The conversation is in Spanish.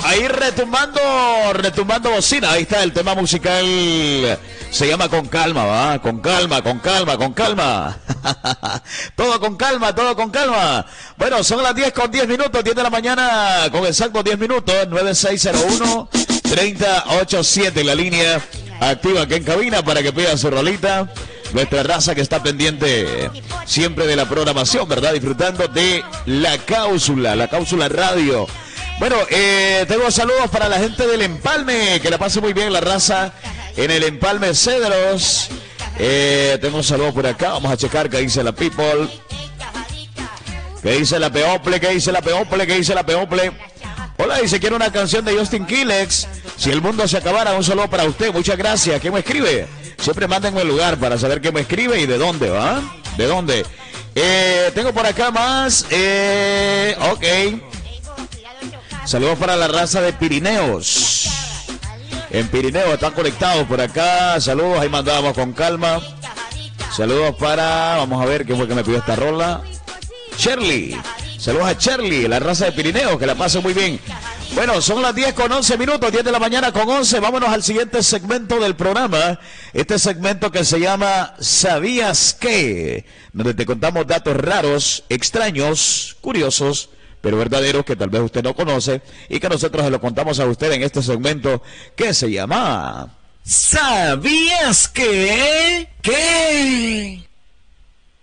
ahí retumbando bocina. Ahí está el tema musical. Se llama Con Calma, ¿va? Con calma. Todo con calma. Bueno, son las 10:10, 10 de la mañana, con exactos 10 minutos, 9601-3087, la línea activa aquí en cabina para que pidan su rolita. Nuestra raza que está pendiente siempre de la programación, ¿verdad? Disfrutando de la cápsula radio. Bueno, tengo saludos para la gente del Empalme, que la pase muy bien la raza en el Empalme Cedros. Tengo saludos por acá, vamos a checar qué dice la people. ¿Qué dice la People? Hola, dice, quiero una canción de Justin Quiles. Si el mundo se acabara, un saludo para usted, muchas gracias. ¿Quién me escribe? Siempre mándenme el lugar para saber quién me escribe y de dónde, ¿va? ¿De dónde? Tengo por acá más, ok. Saludos para la raza de Pirineos. En Pirineos están conectados por acá. Saludos, ahí mandamos con calma. Saludos para, vamos a ver quién fue que me pidió esta rola. Shirley. Saludos a Shirley, la raza de Pirineos, que la pase muy bien. Bueno, son las 10:11, 10 de la mañana con 11. Vámonos al siguiente segmento del programa. Este segmento que se llama ¿Sabías qué? Donde te contamos datos raros, extraños, curiosos, pero verdaderos, que tal vez usted no conoce y que nosotros se lo contamos a usted en este segmento que se llama ¿Sabías qué? ¿Qué?